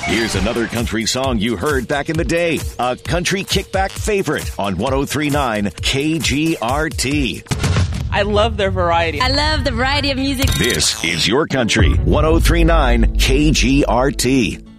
Here's another country song you heard back in the day. A country kickback favorite on 103.9 KGRT. I love their variety. I love the variety of music. This is your country. 103.9 KGRT.